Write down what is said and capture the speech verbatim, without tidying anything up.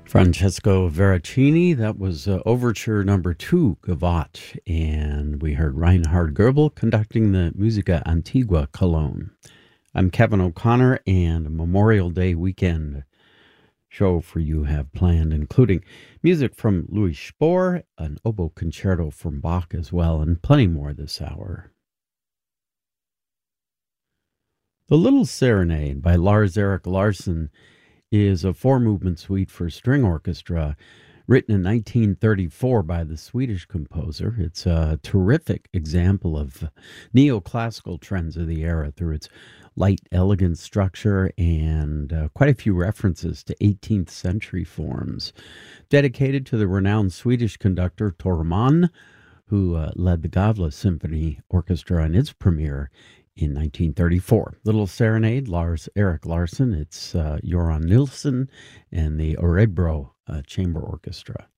Francesco Veracini, that was uh, Overture number two, Gavotte, and we heard Reinhard Goebel conducting the Musica Antigua Cologne. I'm Kevin O'Connor, and a Memorial Day weekend show for you have planned, including music from Louis Spohr, an oboe concerto from Bach as well, and plenty more this hour. The Little Serenade by Lars Erik Larsson is a four-movement suite for string orchestra written in nineteen thirty-four by the Swedish composer. It's a terrific example of neoclassical trends of the era through its light, elegant structure and uh, quite a few references to eighteenth century forms. Dedicated to the renowned Swedish conductor Tor Mann, who uh, led the Gavle Symphony Orchestra on its premiere in nineteen thirty-four. Little Serenade, Lars Erik Larsson. It's uh, Göran Nilsson and the Örebro uh, Chamber Orchestra.